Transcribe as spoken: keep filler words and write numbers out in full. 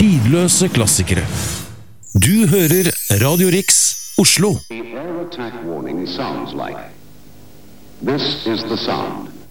Tidløse klassikere. Du hører Radio Rix, Oslo. The air attack warning sounds like. This is the sound.